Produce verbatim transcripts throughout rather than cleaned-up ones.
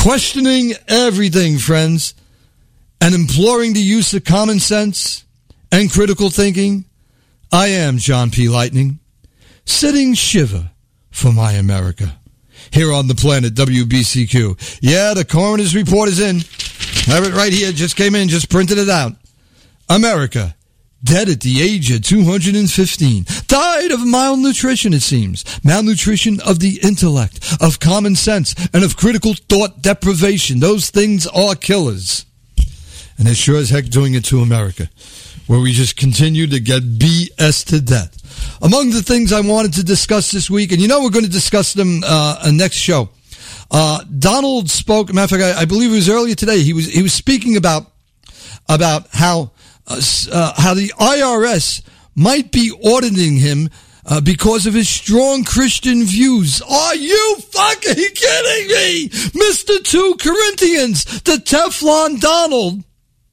questioning everything, friends, and imploring the use of common sense and critical thinking, I am John P. Lightning, sitting shiver for my America, here on the planet W B C Q. Yeah, the coroner's report is in. I have it right here, just came in, just printed it out. America, dead at the age of two hundred fifteen. Died of malnutrition, it seems. Malnutrition of the intellect, of common sense, and of critical thought deprivation. Those things are killers. And they're sure as heck doing it to America, where we just continue to get B S to death. Among the things I wanted to discuss this week, and you know we're going to discuss them uh, next show. Uh, Donald spoke, matter of fact, I, I believe it was earlier today, he was he was speaking about about how uh, uh, how the I R S might be auditing him uh, because of his strong Christian views. Are you fucking kidding me? Mister Two Corinthians, the Teflon Donald,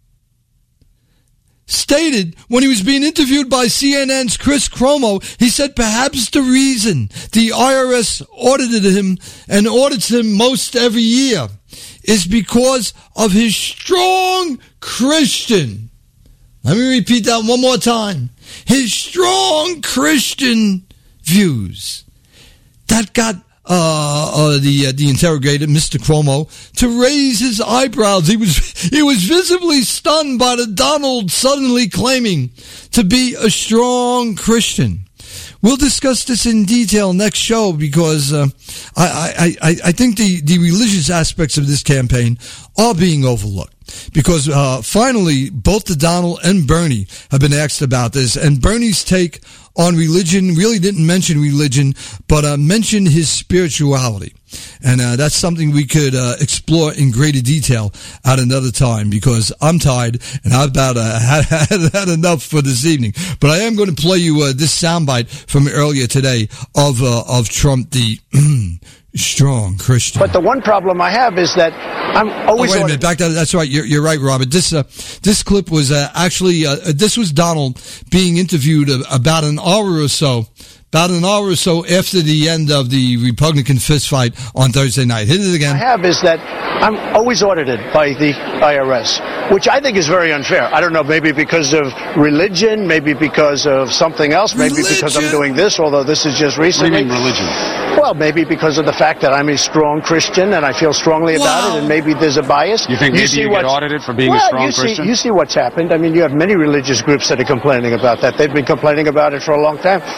stated when he was being interviewed by C N N's Chris Cuomo, he said perhaps the reason the I R S audited him and audits him most every year is because of his strong Christian. Let me repeat that one more time. His strong Christian views. That got Uh, uh, the uh, the interrogator, Mister Cuomo, to raise his eyebrows. He was he was visibly stunned by the Donald suddenly claiming to be a strong Christian. We'll discuss this in detail next show because uh, I, I, I, I think the, the religious aspects of this campaign are being overlooked. Because uh, finally, both the Donald and Bernie have been asked about this, and Bernie's take on religion really didn't mention religion, but uh, mentioned his spirituality. And uh, that's something we could uh, explore in greater detail at another time, because I'm tired and I've about uh, had, had, had enough for this evening. But I am going to play you uh, this soundbite from earlier today of uh, of Trump, the strong Christian. But the one problem I have is that I'm always... Oh, wait a minute, back that. That's right. You're, you're right, Robert. This uh, this clip was uh, actually, uh, this was Donald being interviewed about an hour or so, about an hour or so after the end of the Republican fistfight on Thursday night. Hit it again. I have is that I'm always audited by the I R S, which I think is very unfair. I don't know, maybe because of religion, maybe because of something else, maybe religion? Because I'm doing this, although this is just recently. What do you mean religion? Well, maybe because of the fact that I'm a strong Christian and I feel strongly wow. about it, and maybe there's a bias. You think you maybe you get audited for being well, a strong you see, Christian? You see what's happened. I mean, you have many religious groups that are complaining about that. They've been complaining about it for a long time.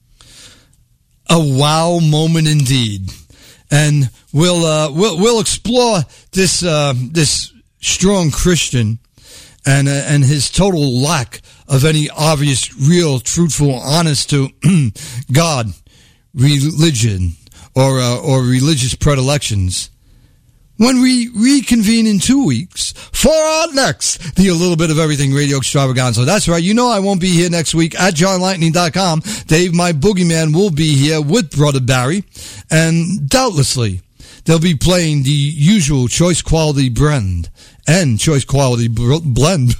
A wow moment indeed. And we'll uh, we'll we'll explore this uh, this strong Christian and uh, and his total lack of any obvious, real, truthful, honest to God religion or uh, or religious predilections when we reconvene in two weeks for our next The A Little Bit of Everything Radio Extravaganza. That's right. You know I won't be here next week at john lightning dot com. Dave, my boogeyman, will be here with Brother Barry. And doubtlessly, they'll be playing the usual choice quality blend and choice quality blend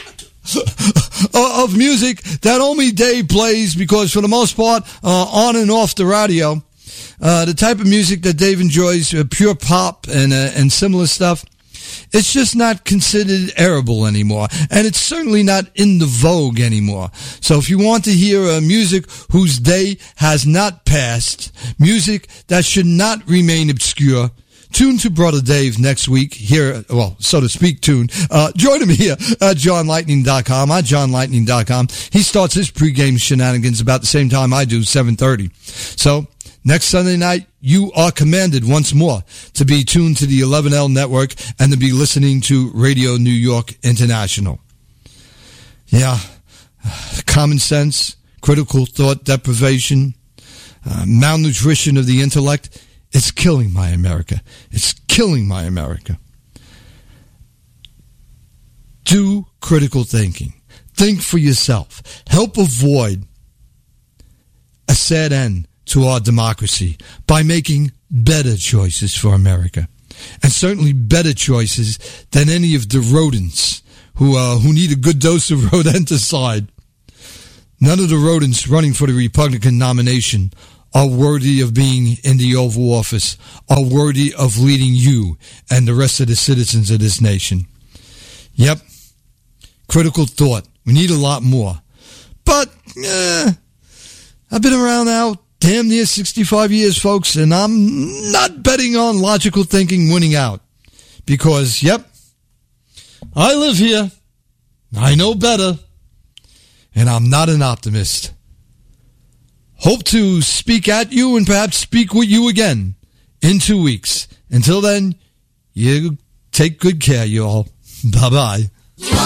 of music that only Dave plays, because for the most part, uh, on and off the radio, Uh, the type of music that Dave enjoys, uh, pure pop and uh, and similar stuff, it's just not considered arable anymore. And it's certainly not in the vogue anymore. So if you want to hear uh, music whose day has not passed, music that should not remain obscure, tune to Brother Dave next week here, well, so to speak, tune. Uh, join him here at john lightning dot com, at john lightning dot com. He starts his pregame shenanigans about the same time I do, seven thirty. So, next Sunday night, you are commanded once more to be tuned to the eleven L network and to be listening to Radio New York International. Yeah, common sense, critical thought deprivation, uh, malnutrition of the intellect, it's killing my America. It's killing my America. Do critical thinking. Think for yourself. Help avoid a sad end to our democracy by making better choices for America, and certainly better choices than any of the rodents who uh, who need a good dose of rodenticide. None of the rodents running for the Republican nomination are worthy of being in the Oval Office, are worthy of leading you and the rest of the citizens of this nation. Yep. Critical thought. We need a lot more. But, eh, I've been around now damn near sixty-five years, folks, and I'm not betting on logical thinking winning out. Because, yep, I live here. I know better. And I'm not an optimist. Hope to speak at you and perhaps speak with you again in two weeks. Until then, you take good care, you all. Bye-bye.